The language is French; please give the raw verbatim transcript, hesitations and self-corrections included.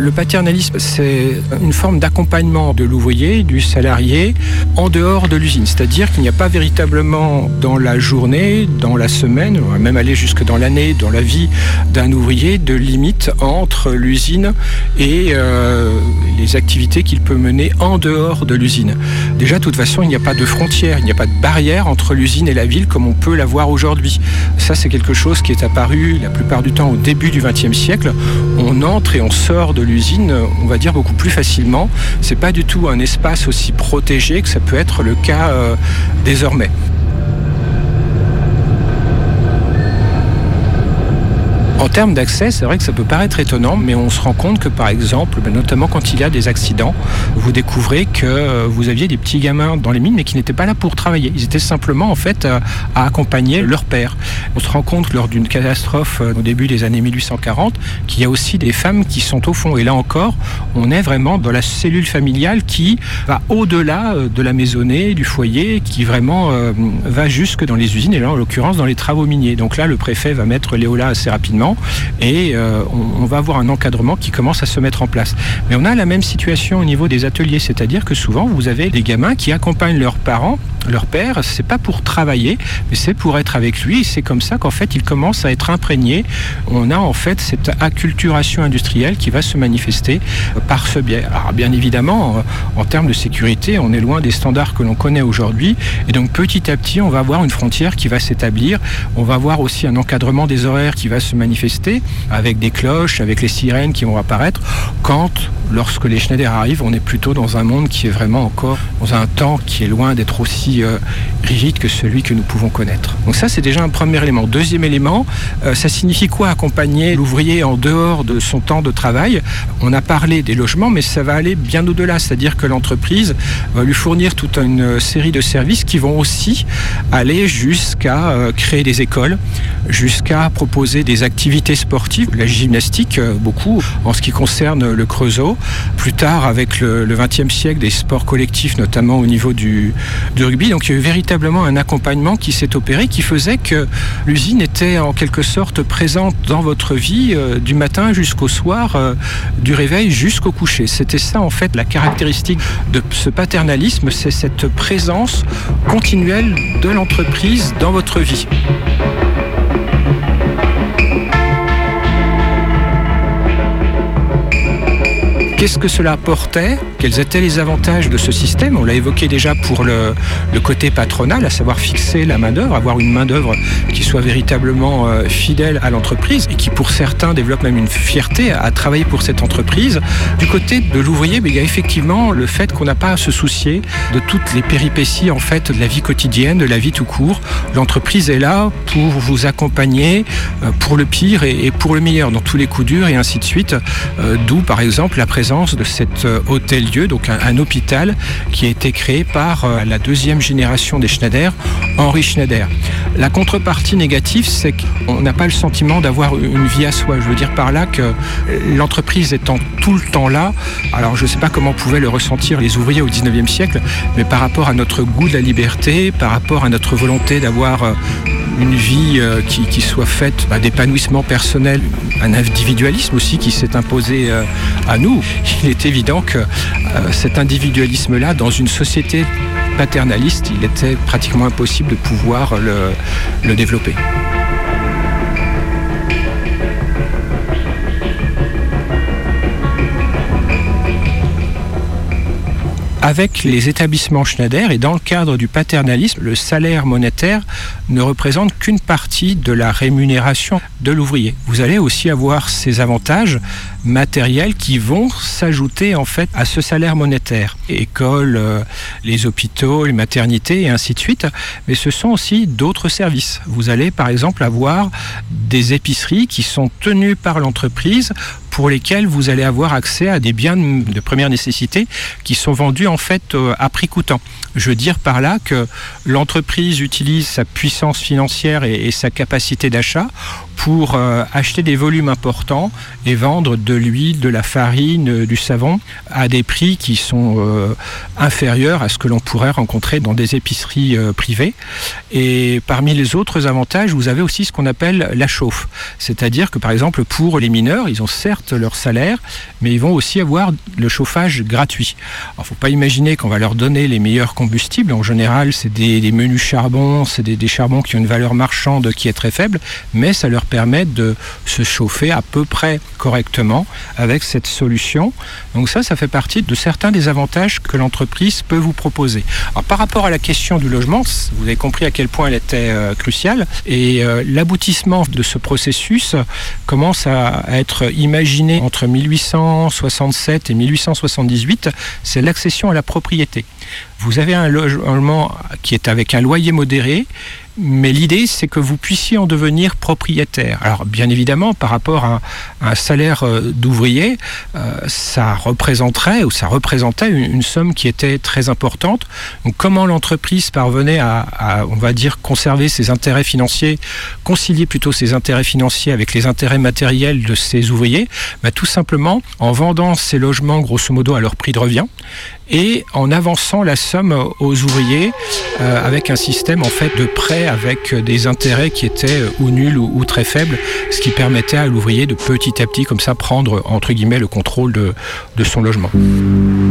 Le paternalisme, c'est une forme d'accompagnement de l'ouvrier, du salarié, en dehors de l'usine. C'est-à-dire qu'il n'y a pas véritablement dans la journée, dans la semaine, on va même aller jusque dans l'année, dans la vie d'un ouvrier, de limite entre l'usine et euh, les activités qu'il peut mener en dehors de l'usine. Déjà, de toute façon, il n'y a pas de frontière, il n'y a pas de barrière entre l'usine et la ville comme on peut l'avoir aujourd'hui. Ça, c'est quelque chose qui est apparu la plupart du temps au début du vingtième siècle. On entre et on sort de l'usine, on va dire, beaucoup plus facilement. C'est pas du tout un espace aussi protégé que ça peut être le cas euh, désormais. En termes d'accès, c'est vrai que ça peut paraître étonnant, mais on se rend compte que, par exemple, notamment quand il y a des accidents, vous découvrez que vous aviez des petits gamins dans les mines, mais qui n'étaient pas là pour travailler. Ils étaient simplement, en fait, à accompagner leur père. On se rend compte, lors d'une catastrophe au début des années mille huit cent quarante, qu'il y a aussi des femmes qui sont au fond. Et là encore, on est vraiment dans la cellule familiale qui va au-delà de la maisonnée, du foyer, qui vraiment euh, va jusque dans les usines, et là, en l'occurrence, dans les travaux miniers. Donc là, le préfet va mettre Léola assez rapidement. Et euh, on, on va avoir un encadrement qui commence à se mettre en place. Mais on a la même situation au niveau des ateliers, c'est-à-dire que souvent vous avez des gamins qui accompagnent leurs parents, leur père, c'est pas pour travailler, mais c'est pour être avec lui, et c'est comme ça qu'en fait ils commencent à être imprégnés. On a en fait cette acculturation industrielle qui va se manifester par ce biais. Alors bien évidemment, en termes de sécurité, on est loin des standards que l'on connaît aujourd'hui, et donc petit à petit on va avoir une frontière qui va s'établir. On va avoir aussi un encadrement des horaires qui va se manifester avec des cloches, avec les sirènes qui vont apparaître. Quand, lorsque les Schneider arrivent, on est plutôt dans un monde qui est vraiment encore dans un temps qui est loin d'être aussi euh, rigide que celui que nous pouvons connaître. Donc ça, c'est déjà un premier élément. Deuxième élément, euh, ça signifie quoi accompagner l'ouvrier en dehors de son temps de travail? On a parlé des logements, mais ça va aller bien au-delà. C'est-à-dire que l'entreprise va lui fournir toute une série de services qui vont aussi aller jusqu'à euh, créer des écoles, jusqu'à proposer des activités sportives, la gymnastique, euh, beaucoup, en ce qui concerne le Creusot. Plus tard, avec le, le vingtième siècle, des sports collectifs, notamment au niveau du, du rugby. Donc il y a eu véritablement un accompagnement qui s'est opéré, qui faisait que l'usine était en quelque sorte présente dans votre vie euh, du matin jusqu'au soir, euh, du réveil jusqu'au coucher. C'était ça en fait la caractéristique de ce paternalisme, c'est cette présence continuelle de l'entreprise dans votre vie. Qu'est-ce que cela apportait? Quels étaient les avantages de ce système? On l'a évoqué déjà pour le, le côté patronal, à savoir fixer la main-d'œuvre, avoir une main-d'œuvre qui soit véritablement euh, fidèle à l'entreprise et qui, pour certains, développe même une fierté à, à travailler pour cette entreprise. Du côté de l'ouvrier, mais il y a effectivement le fait qu'on n'a pas à se soucier de toutes les péripéties en fait, de la vie quotidienne, de la vie tout court. L'entreprise est là pour vous accompagner euh, pour le pire et, et pour le meilleur, dans tous les coups durs et ainsi de suite. Euh, d'où, par exemple, la présence de cet hôtel-dieu, donc un, un hôpital qui a été créé par euh, la deuxième génération des Schneider, Henri Schneider. La contrepartie négative, c'est qu'on n'a pas le sentiment d'avoir une vie à soi. Je veux dire par là que l'entreprise étant tout le temps là, alors je ne sais pas comment pouvaient le ressentir les ouvriers au dix-neuvième siècle, mais par rapport à notre goût de la liberté, par rapport à notre volonté d'avoir euh, une vie euh, qui, qui soit faite bah, d'épanouissement personnel, un individualisme aussi qui s'est imposé euh, à nous. Il est évident que euh, cet individualisme-là, dans une société paternaliste, il était pratiquement impossible de pouvoir le, le développer. Avec les établissements Schneider et dans le cadre du paternalisme, le salaire monétaire ne représente qu'une partie de la rémunération de l'ouvrier. Vous allez aussi avoir ces avantages matériels qui vont s'ajouter en fait à ce salaire monétaire. Écoles, euh, les hôpitaux, les maternités et ainsi de suite. Mais ce sont aussi d'autres services. Vous allez par exemple avoir des épiceries qui sont tenues par l'entreprise pour lesquels vous allez avoir accès à des biens de première nécessité qui sont vendus en fait à prix coûtant. Je veux dire par là que l'entreprise utilise sa puissance financière et, et sa capacité d'achat pour euh, acheter des volumes importants et vendre de l'huile, de la farine, du savon à des prix qui sont euh, inférieurs à ce que l'on pourrait rencontrer dans des épiceries euh, privées. Et parmi les autres avantages, vous avez aussi ce qu'on appelle la chauffe. C'est-à-dire que par exemple pour les mineurs, ils ont certes certes leur salaire, mais ils vont aussi avoir le chauffage gratuit. Alors, il ne faut pas imaginer qu'on va leur donner les meilleurs combustibles. En général, c'est des, des menus charbons, c'est des, des charbons qui ont une valeur marchande qui est très faible, mais ça leur permet de se chauffer à peu près correctement avec cette solution. Donc ça, ça fait partie de certains des avantages que l'entreprise peut vous proposer. Alors, par rapport à la question du logement, vous avez compris à quel point elle était euh, cruciale, et euh, l'aboutissement de ce processus commence à être imaginé entre mille huit cent soixante-sept et mille huit cent soixante-dix-huit, c'est l'accession à la propriété. Vous avez un logement qui est avec un loyer modéré, mais l'idée, c'est que vous puissiez en devenir propriétaire. Alors, bien évidemment, par rapport à un salaire d'ouvrier, euh, ça représenterait ou ça représentait une, une somme qui était très importante. Donc, comment l'entreprise parvenait à, à, on va dire, conserver ses intérêts financiers, concilier plutôt ses intérêts financiers avec les intérêts matériels de ses ouvriers? Bah, tout simplement en vendant ces logements, grosso modo, à leur prix de revient, et en avançant la somme aux ouvriers euh, avec un système en fait de prêt avec des intérêts qui étaient ou nuls ou, ou très faibles, ce qui permettait à l'ouvrier de petit à petit comme ça prendre entre guillemets le contrôle de, de son logement.